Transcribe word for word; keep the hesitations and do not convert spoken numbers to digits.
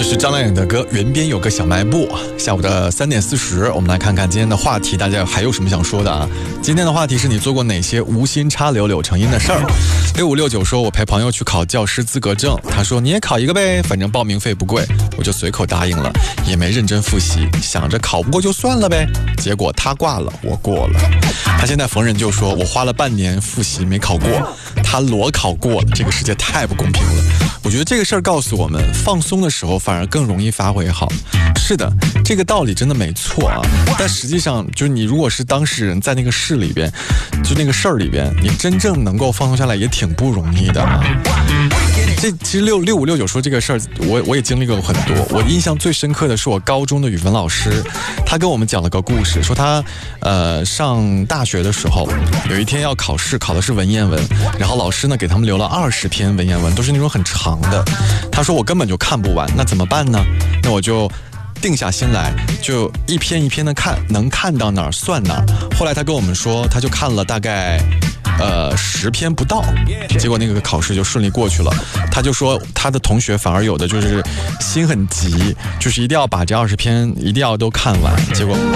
这是张靓颖的歌《原边有个小卖部》。下午的三点四十，我们来看看今天的话题，大家还有什么想说的啊？今天的话题是你做过哪些无心插柳柳成荫的事儿？六五六九说，我陪朋友去考教师资格证，他说你也考一个呗，反正报名费不贵，我就随口答应了，也没认真复习，想着考不过就算了呗。结果他挂了，我过了。他现在逢人就说，我花了半年复习没考过，他裸考过了，这个世界太不公平了。我觉得这个事儿告诉我们，放松的时候反而更容易发挥好。是的，这个道理真的没错啊。但实际上，就是你如果是当事人，在那个事里边，就那个事儿里边，你真正能够放松下来也挺不容易的啊。这其实六六五六九说这个事儿，我我也经历过很多。我印象最深刻的是我高中的语文老师，他跟我们讲了个故事，说他呃上大学的时候，有一天要考试，考的是文言文，然后老师呢给他们留了二十篇文言文，都是那种很长的。他说我根本就看不完，那怎么办呢？那我就定下心来，就一篇一篇的看，能看到哪儿算哪儿。后来他跟我们说，他就看了大概呃十篇不到，结果那个考试就顺利过去了。他就说他的同学反而有的就是心很急，就是一定要把这二十篇一定要都看完，结果